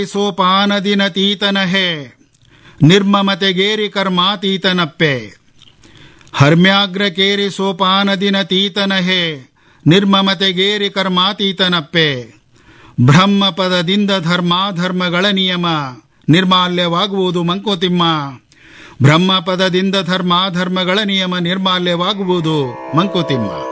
ಸೋಪಾನದಿನತೀತನಹೆ ನಿರ್ಮಮತೆಗೇರಿ ಕರ್ಮಾತೀತನಪ್ಪೆ. ಹರ್ಮ್ಯಾಗ್ರ ಕೇರಿ ಸೋಪಾನದಿನತೀತನಹೆ ನಿರ್ಮಮತೆಗೇರಿ ಕರ್ಮಾತೀತನಪ್ಪೆ. ಬ್ರಹ್ಮಪದದಿಂದ ಧರ್ಮಾಧರ್ಮಗಳ ನಿಯಮ ನಿರ್ಮಾಲ್ಯವಾಗುವುದು ಮಂಕುತಿಮ್ಮ. ಬ್ರಹ್ಮಪದದಿಂದ ಧರ್ಮಾಧರ್ಮಗಳ ನಿಯಮ ನಿರ್ಮಾಲ್ಯವಾಗುವುದು ಮಂಕುತಿಮ್ಮ.